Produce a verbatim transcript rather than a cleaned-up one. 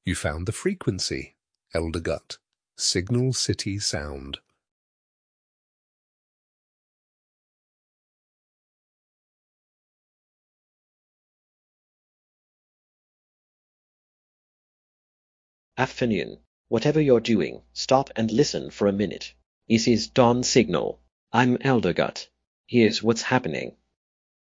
You found the frequency, Elder Gut. Signal City Sound. Afternoon. Whatever you're doing, stop and listen for a minute. This is Dawn Signal. I'm Elder Gut. Here's what's happening.